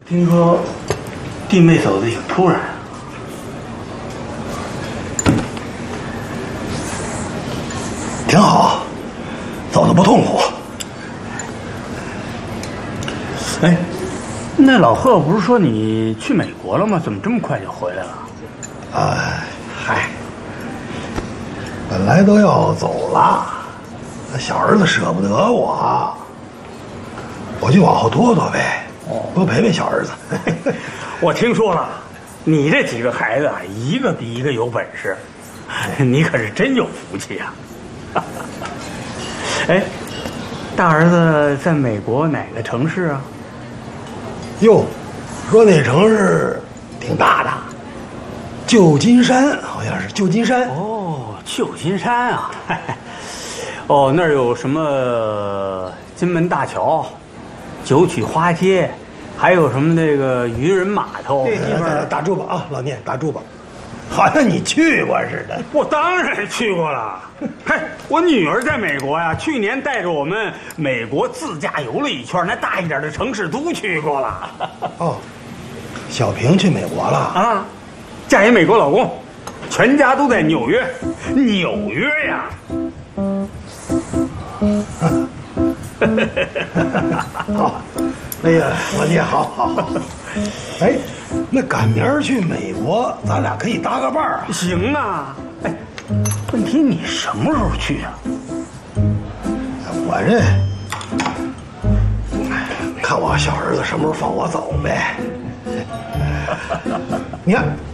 听说弟妹走的挺突然。 挺好，走的不痛苦。 哎，那老贺不是说你去美国了吗？怎么这么快就回来了？ 嗨，本来都要走了，那小儿子舍不得我，我就往后拖拖呗，多陪陪小儿子。 我听说了，你这几个孩子啊，一个比一个有本事，你可是真有福气啊！哎，大儿子在美国哪个城市啊？ 哟，说那城市挺大的，旧金山好像是旧金山。 哦，旧金山啊！哦，那儿有什么金门大桥、九曲花街，还有什么那个渔人码头？ 这地方打住吧啊，老聂，打住吧。好像你去过似的。 我当然去过了。嘿，我女儿在美国呀，去年带着我们美国自驾游了一圈，那大一点的城市都去过了。 哦，小平去美国了啊，嫁一美国老公，全家都在纽约。纽约呀！ 好，哎呀，老聂，好好好。哎，那赶明儿去美国，咱俩可以搭个伴儿啊。 行啊。哎，问题你什么时候去啊？ 我这，看我小儿子什么时候放我走呗。你看。